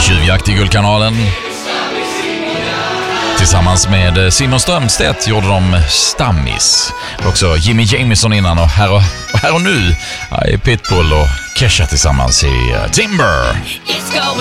Tjuvjakt i Guldkanalen. Tillsammans med Simon Strömstedt gjorde de Stammis. Också Jimmy Jamison innan och här och nu är Pitbull och Kesha tillsammans i Timber.